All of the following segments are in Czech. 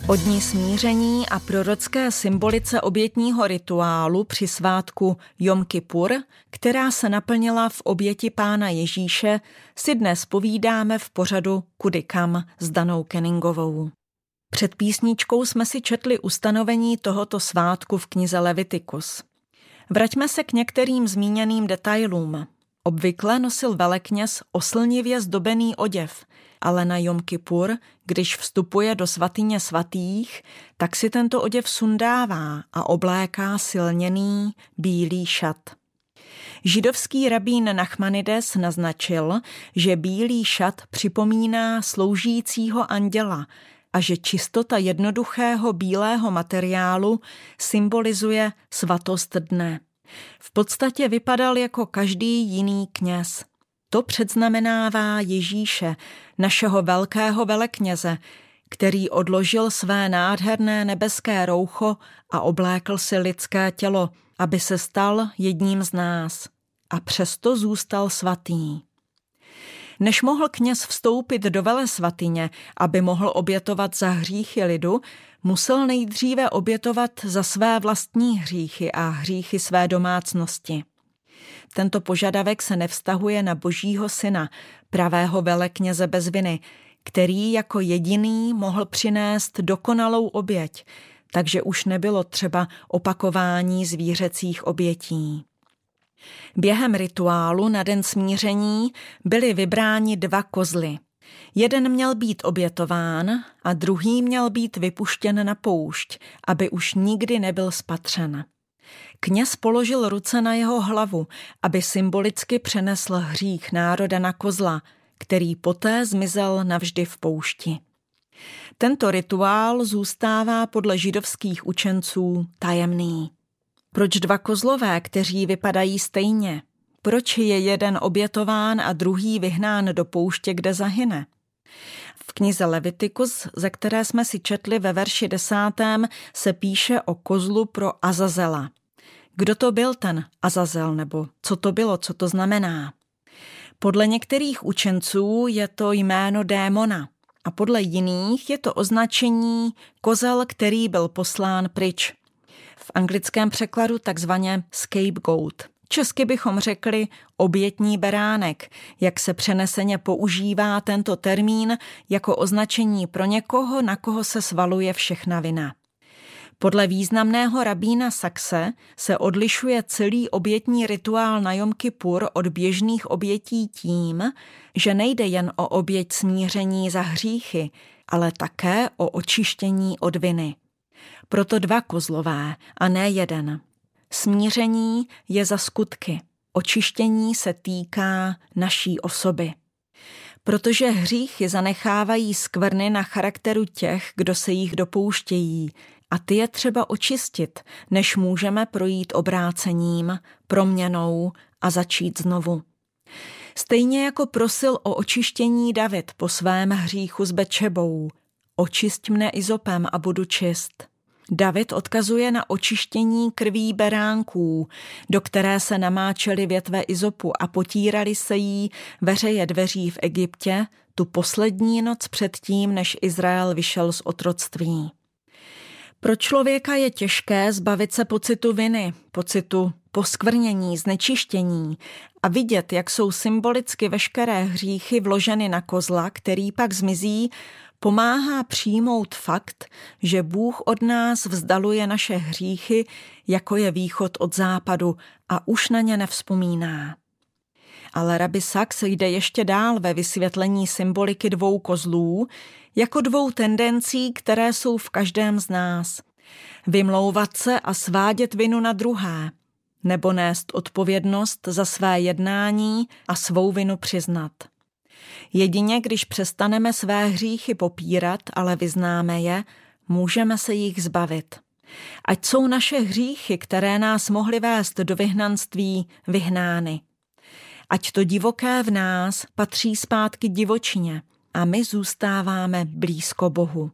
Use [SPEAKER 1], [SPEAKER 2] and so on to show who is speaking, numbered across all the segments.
[SPEAKER 1] O dni smíření a prorocké symbolice obětního rituálu při svátku Jom Kipur, která se naplnila v oběti Pána Ježíše, si dnes povídáme v pořadu Kudy kam s Danou Kenningovou. Před písničkou jsme si četli ustanovení tohoto svátku v knize Levitikus. Vraťme se k některým zmíněným detailům. Obvykle nosil velekněz oslnivě zdobený oděv, ale na Jom Kipur, když vstupuje do svatyně svatých, tak si tento oděv sundává a obléká silněný bílý šat. Židovský rabín Nachmanides naznačil, že bílý šat připomíná sloužícího anděla a že čistota jednoduchého bílého materiálu symbolizuje svatost dne. V podstatě vypadal jako každý jiný kněz. To předznamenává Ježíše, našeho velkého velekněze, který odložil své nádherné nebeské roucho a oblékl si lidské tělo, aby se stal jedním z nás. A přesto zůstal svatý. Než mohl kněz vstoupit do velesvatyně, aby mohl obětovat za hříchy lidu, musel nejdříve obětovat za své vlastní hříchy a hříchy své domácnosti. Tento požadavek se nevztahuje na Božího syna, pravého velekněze bez viny, který jako jediný mohl přinést dokonalou oběť, takže už nebylo třeba opakování zvířecích obětí. Během rituálu na den smíření byly vybráni 2 kozly. Jeden měl být obětován a druhý měl být vypuštěn na poušť, aby už nikdy nebyl spatřen. Kněz položil ruce na jeho hlavu, aby symbolicky přenesl hřích národa na kozla, který poté zmizel navždy v poušti. Tento rituál zůstává podle židovských učenců tajemný. Proč 2 kozlové, kteří vypadají stejně? Proč je jeden obětován a druhý vyhnán do pouště, kde zahyne? V knize Levitikus, ze které jsme si četli ve verši 10., se píše o kozlu pro Azazela. Kdo to byl ten Azazel, nebo co to bylo, co to znamená? Podle některých učenců je to jméno démona a podle jiných je to označení kozel, který byl poslán pryč. V anglickém překladu takzvaně scapegoat. Česky bychom řekli obětní beránek, jak se přeneseně používá tento termín jako označení pro někoho, na koho se svaluje všechna vina. Podle významného rabína Saxe se odlišuje celý obětní rituál na Jom Kipur od běžných obětí tím, že nejde jen o oběť smíření za hříchy, ale také o očištění od viny. Proto 2 kozlové a ne jeden. Smíření je za skutky, očištění se týká naší osoby. Protože hříchy zanechávají skvrny na charakteru těch, kdo se jich dopouštějí, a ty je třeba očistit, než můžeme projít obrácením, proměnou a začít znovu. Stejně jako prosil o očištění David po svém hříchu s Betšebou. Očisť mne izopem a budu čist. David odkazuje na očištění krví beránků, do které se namáčely větve izopu a potírali se jí veřeje dveří v Egyptě tu poslední noc předtím, než Izrael vyšel z otroctví. Pro člověka je těžké zbavit se pocitu viny, pocitu poskvrnění, znečištění a vidět, jak jsou symbolicky veškeré hříchy vloženy na kozla, který pak zmizí, pomáhá přijmout fakt, že Bůh od nás vzdaluje naše hříchy, jako je východ od západu a už na ně nevzpomíná. Ale rabbi Sachs jde ještě dál ve vysvětlení symboliky 2 kozlů, jako 2 tendencí, které jsou v každém z nás. Vymlouvat se a svádět vinu na druhé, nebo nést odpovědnost za své jednání a svou vinu přiznat. Jedině když přestaneme své hříchy popírat, ale vyznáme je, můžeme se jich zbavit. Ať jsou naše hříchy, které nás mohly vést do vyhnanství, vyhnány. Ať to divoké v nás patří zpátky divočině a my zůstáváme blízko Bohu.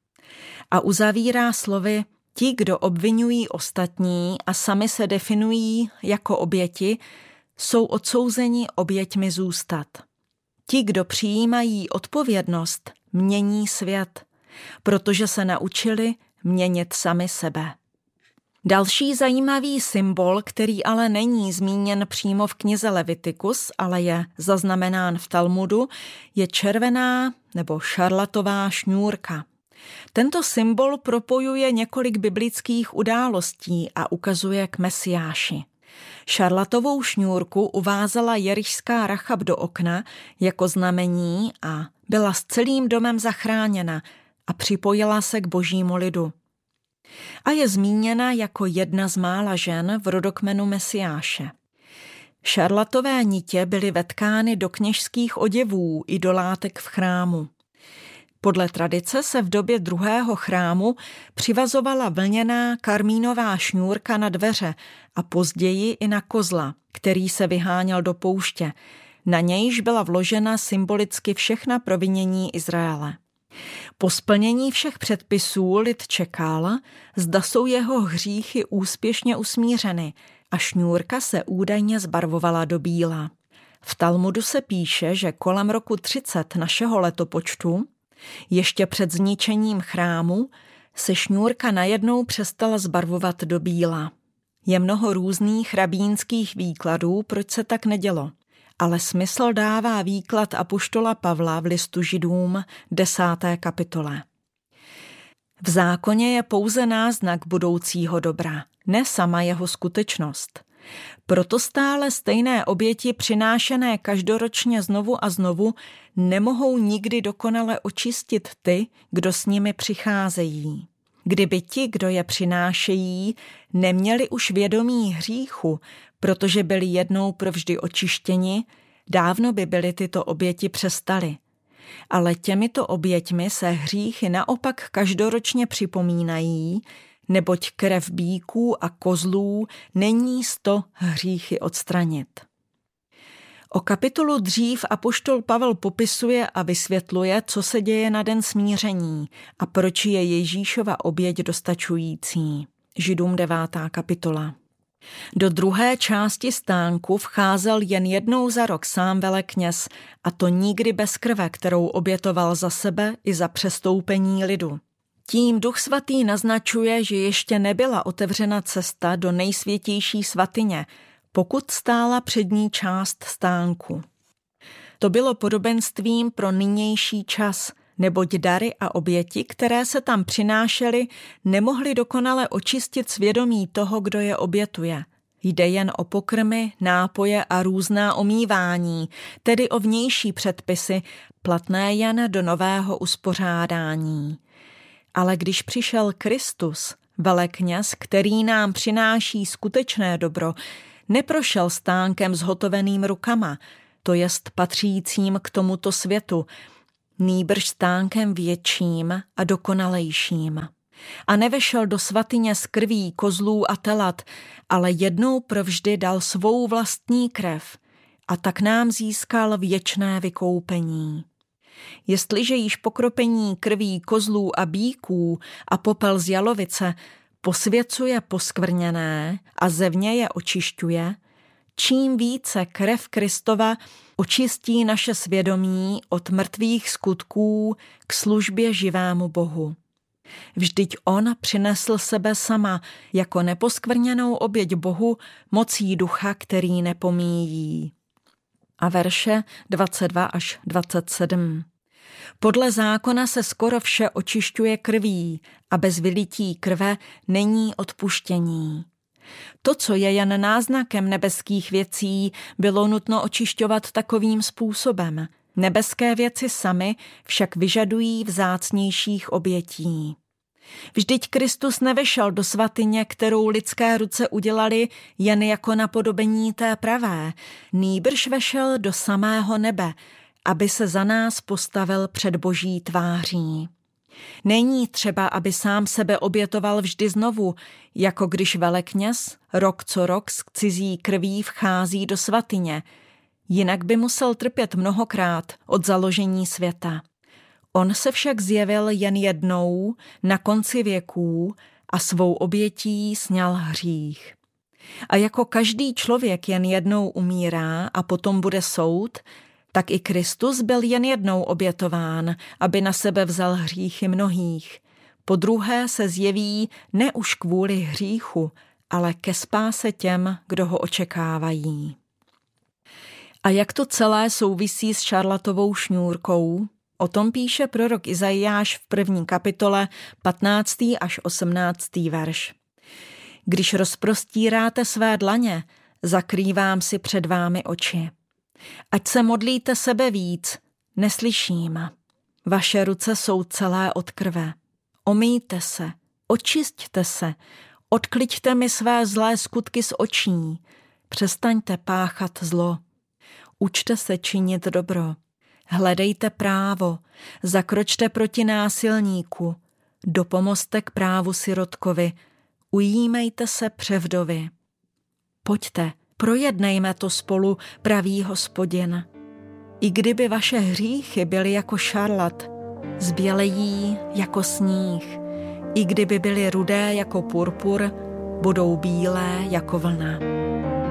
[SPEAKER 1] A uzavírá slovy: ti, kdo obvinují ostatní a sami se definují jako oběti, jsou odsouzeni oběťmi zůstat. Ti, kdo přijímají odpovědnost, mění svět. protože se naučili měnit sami sebe. Další zajímavý symbol, který ale není zmíněn přímo v knize Levitikus, ale je zaznamenán v Talmudu, je červená nebo šarlatová šňůrka. Tento symbol propojuje několik biblických událostí a ukazuje k Mesiáši. Šarlatovou šňůrku uvázala jerišská Rachab do okna jako znamení a byla s celým domem zachráněna a připojila se k božímu lidu. A je zmíněna jako jedna z mála žen v rodokmenu Mesiáše. Šarlatové nitě byly vetkány do kněžských oděvů i do látek v chrámu. Podle tradice se v době druhého chrámu přivazovala vlněná karmínová šňůrka na dveře a později i na kozla, který se vyháněl do pouště. Na nějž byla vložena symbolicky všechna provinění Izraele. Po splnění všech předpisů lid čekal, zda jsou jeho hříchy úspěšně usmířeny a šňůrka se údajně zbarvovala do bíla. V Talmudu se píše, že kolem roku 30 našeho letopočtu, ještě před zničením chrámu, se šňůrka najednou přestala zbarvovat do bíla. Je mnoho různých rabínských výkladů, proč se tak nedělo. Ale smysl dává výklad apoštola Pavla v listu Židům 10. kapitole. V zákoně je pouze náznak budoucího dobra, ne sama jeho skutečnost. Proto stále stejné oběti přinášené každoročně znovu a znovu nemohou nikdy dokonale očistit ty, kdo s nimi přicházejí. Kdyby ti, kdo je přinášejí, neměli už vědomí hříchu, protože byli jednou provždy očištěni, dávno by byly tyto oběti přestaly. Ale těmito oběťmi se hříchy naopak každoročně připomínají, neboť krev býků a kozlů není s to hříchy odstranit. O kapitolu dřív apoštol Pavel popisuje a vysvětluje, co se děje na den smíření a proč je Ježíšova oběť dostačující. Židům 9. kapitola. Do druhé části stánku vcházel jen jednou za rok sám velekněz, a to nikdy bez krve, kterou obětoval za sebe i za přestoupení lidu. Tím Duch svatý naznačuje, že ještě nebyla otevřena cesta do nejsvětější svatyně, pokud stála přední část stánku. To bylo podobenstvím pro nynější čas, neboť dary a oběti, které se tam přinášely, nemohly dokonale očistit svědomí toho, kdo je obětuje. Jde jen o pokrmy, nápoje a různá omývání, tedy o vnější předpisy, platné jen do nového uspořádání. Ale když přišel Kristus, velekněz, který nám přináší skutečné dobro, neprošel stánkem zhotoveným rukama, to jest patřícím k tomuto světu, nýbrž stánkem větším a dokonalejším. A nevešel do svatyně z krví kozlů a telat, ale jednou provždy dal svou vlastní krev a tak nám získal věčné vykoupení. Jestliže již pokropení krví kozlů a býků a popel z jalovice posvěcuje poskvrněné a zevně je očišťuje, čím více krev Kristova očistí naše svědomí od mrtvých skutků k službě živému Bohu. Vždyť on přinesl sebe sama jako neposkvrněnou oběť Bohu mocí ducha, který nepomíjí. A verše 22 až 27. Podle zákona se skoro vše očišťuje krví a bez vylití krve není odpuštění. To, co je jen náznakem nebeských věcí, bylo nutno očišťovat takovým způsobem. Nebeské věci samy však vyžadují vzácnějších obětí. Vždyť Kristus nevešel do svatyně, kterou lidské ruce udělali jen jako napodobení té pravé, nýbrž vešel do samého nebe, aby se za nás postavil před Boží tváří. Není třeba, aby sám sebe obětoval vždy znovu, jako když velekněz rok co rok s cizí krví vchází do svatyně, jinak by musel trpět mnohokrát od založení světa. On se však zjevil jen jednou na konci věků a svou obětí sňal hřích. A jako každý člověk jen jednou umírá a potom bude soud, Tak i Kristus byl jen jednou obětován, aby na sebe vzal hříchy mnohých. Podruhé se zjeví ne už kvůli hříchu, ale ke spáse těm, kdo ho očekávají. A jak to celé souvisí s šarlatovou šňůrkou? O tom píše prorok Izajáš v 1. kapitole 15. až 18. verš. Když rozprostíráte své dlaně, zakrývám si před vámi oči. Ať se modlíte sebe víc, neslyším. Vaše ruce jsou celé od krve. Omýjte se, očisťte se, odkliďte mi své zlé skutky z očí, přestaňte páchat zlo. Učte se činit dobro, hledejte právo, zakročte proti násilníku, dopomozte k právu sirotkovi, ujímejte se převdovi. Pojďte, projednejme to spolu, pravý Hospodin. I kdyby vaše hříchy byly jako šarlat, zbělejí jako sníh. I kdyby byly rudé jako purpur, budou bílé jako vlna.